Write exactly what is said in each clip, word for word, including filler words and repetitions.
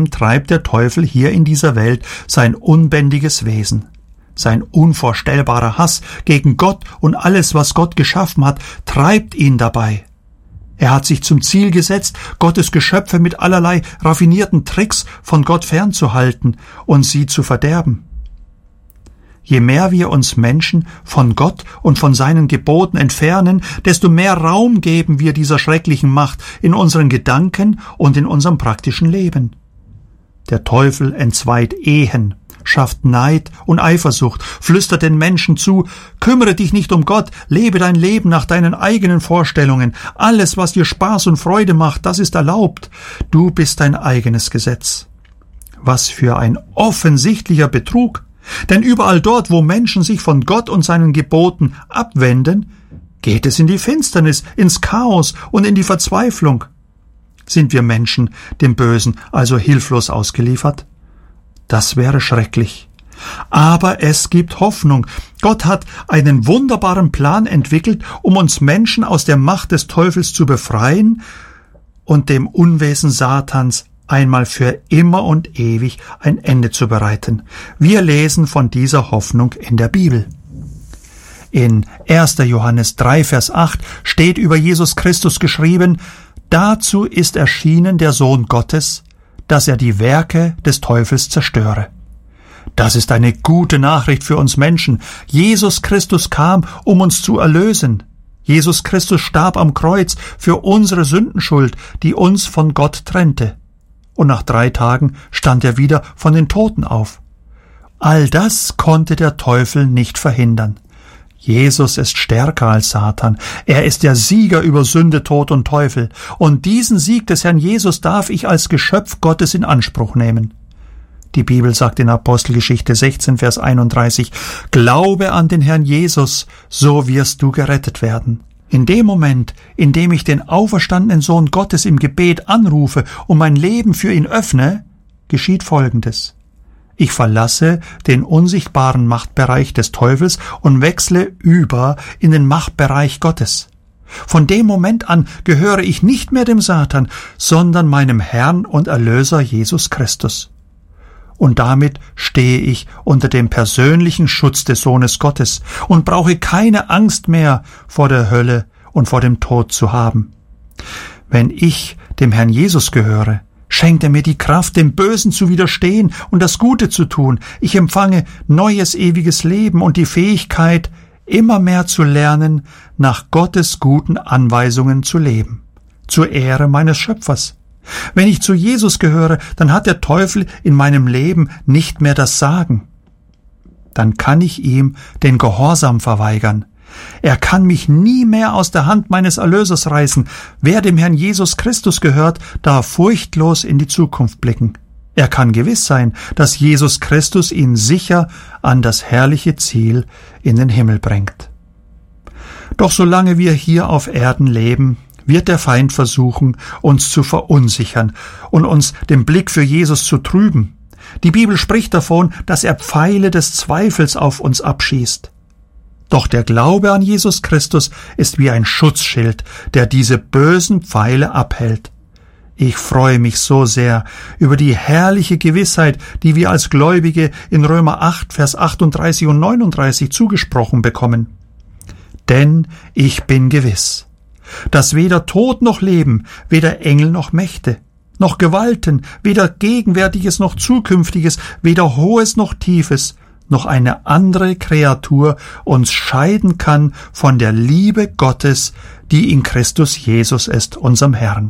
Trotzdem treibt der Teufel hier in dieser Welt sein unbändiges Wesen. Sein unvorstellbarer Hass gegen Gott und alles, was Gott geschaffen hat, treibt ihn dabei. Er hat sich zum Ziel gesetzt, Gottes Geschöpfe mit allerlei raffinierten Tricks von Gott fernzuhalten und sie zu verderben. Je mehr wir uns Menschen von Gott und von seinen Geboten entfernen, desto mehr Raum geben wir dieser schrecklichen Macht in unseren Gedanken und in unserem praktischen Leben. Der Teufel entzweit Ehen, schafft Neid und Eifersucht, flüstert den Menschen zu, kümmere dich nicht um Gott, lebe dein Leben nach deinen eigenen Vorstellungen, alles, was dir Spaß und Freude macht, das ist erlaubt, du bist dein eigenes Gesetz. Was für ein offensichtlicher Betrug, denn überall dort, wo Menschen sich von Gott und seinen Geboten abwenden, geht es in die Finsternis, ins Chaos und in die Verzweiflung. Sind wir Menschen dem Bösen also hilflos ausgeliefert? Das wäre schrecklich. Aber es gibt Hoffnung. Gott hat einen wunderbaren Plan entwickelt, um uns Menschen aus der Macht des Teufels zu befreien und dem Unwesen Satans einmal für immer und ewig ein Ende zu bereiten. Wir lesen von dieser Hoffnung in der Bibel. In erster Johannes drei, Vers acht steht über Jesus Christus geschrieben, dazu ist erschienen der Sohn Gottes, dass er die Werke des Teufels zerstöre. Das ist eine gute Nachricht für uns Menschen. Jesus Christus kam, um uns zu erlösen. Jesus Christus starb am Kreuz für unsere Sündenschuld, die uns von Gott trennte. Und nach drei Tagen stand er wieder von den Toten auf. All das konnte der Teufel nicht verhindern. Jesus ist stärker als Satan. Er ist der Sieger über Sünde, Tod und Teufel. Und diesen Sieg des Herrn Jesus darf ich als Geschöpf Gottes in Anspruch nehmen. Die Bibel sagt in Apostelgeschichte sechzehn, Vers einunddreißig, Glaube an den Herrn Jesus, so wirst du gerettet werden. In dem Moment, in dem ich den auferstandenen Sohn Gottes im Gebet anrufe und mein Leben für ihn öffne, geschieht Folgendes. Ich verlasse den unsichtbaren Machtbereich des Teufels und wechsle über in den Machtbereich Gottes. Von dem Moment an gehöre ich nicht mehr dem Satan, sondern meinem Herrn und Erlöser Jesus Christus. Und damit stehe ich unter dem persönlichen Schutz des Sohnes Gottes und brauche keine Angst mehr vor der Hölle und vor dem Tod zu haben. Wenn ich dem Herrn Jesus gehöre, schenkt er mir die Kraft, dem Bösen zu widerstehen und das Gute zu tun. Ich empfange neues, ewiges Leben und die Fähigkeit, immer mehr zu lernen, nach Gottes guten Anweisungen zu leben. Zur Ehre meines Schöpfers. Wenn ich zu Jesus gehöre, dann hat der Teufel in meinem Leben nicht mehr das Sagen. Dann kann ich ihm den Gehorsam verweigern. Er kann mich nie mehr aus der Hand meines Erlösers reißen. Wer dem Herrn Jesus Christus gehört, darf furchtlos in die Zukunft blicken. Er kann gewiss sein, dass Jesus Christus ihn sicher an das herrliche Ziel in den Himmel bringt. Doch solange wir hier auf Erden leben, wird der Feind versuchen, uns zu verunsichern und uns den Blick für Jesus zu trüben. Die Bibel spricht davon, dass er Pfeile des Zweifels auf uns abschießt. Doch der Glaube an Jesus Christus ist wie ein Schutzschild, der diese bösen Pfeile abhält. Ich freue mich so sehr über die herrliche Gewissheit, die wir als Gläubige in Römer acht, Vers achtunddreißig und neununddreißig zugesprochen bekommen. Denn ich bin gewiss, dass weder Tod noch Leben, weder Engel noch Mächte, noch Gewalten, weder Gegenwärtiges noch Zukünftiges, weder Hohes noch Tiefes, noch eine andere Kreatur uns scheiden kann von der Liebe Gottes, die in Christus Jesus ist, unserem Herrn.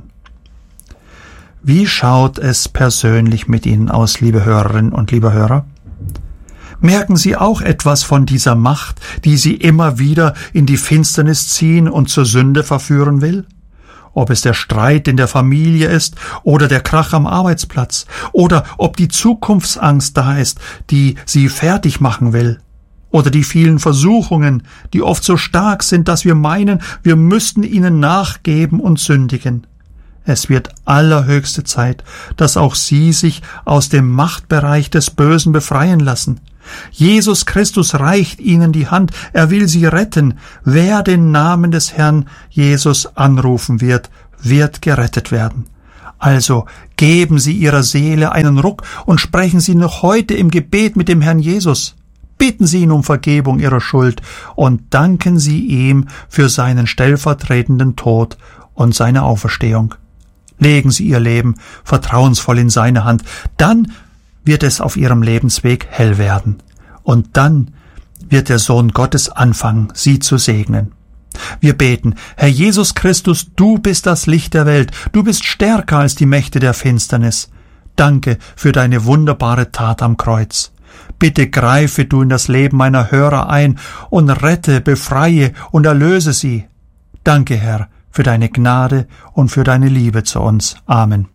Wie schaut es persönlich mit Ihnen aus, liebe Hörerinnen und liebe Hörer? Merken Sie auch etwas von dieser Macht, die Sie immer wieder in die Finsternis ziehen und zur Sünde verführen will? Ob es der Streit in der Familie ist oder der Krach am Arbeitsplatz oder ob die Zukunftsangst da ist, die Sie fertig machen will oder die vielen Versuchungen, die oft so stark sind, dass wir meinen, wir müssten ihnen nachgeben und sündigen. Es wird allerhöchste Zeit, dass auch Sie sich aus dem Machtbereich des Bösen befreien lassen. Jesus Christus reicht Ihnen die Hand, er will Sie retten. Wer den Namen des Herrn Jesus anrufen wird, wird gerettet werden. Also geben Sie Ihrer Seele einen Ruck und sprechen Sie noch heute im Gebet mit dem Herrn Jesus. Bitten Sie ihn um Vergebung Ihrer Schuld und danken Sie ihm für seinen stellvertretenden Tod und seine Auferstehung. Legen Sie Ihr Leben vertrauensvoll in seine Hand, dann wird es auf Ihrem Lebensweg hell werden. Und dann wird der Sohn Gottes anfangen, Sie zu segnen. Wir beten: Herr Jesus Christus, du bist das Licht der Welt, du bist stärker als die Mächte der Finsternis. Danke für deine wunderbare Tat am Kreuz. Bitte greife du in das Leben meiner Hörer ein und rette, befreie und erlöse sie. Danke, Herr, für deine Gnade und für deine Liebe zu uns. Amen.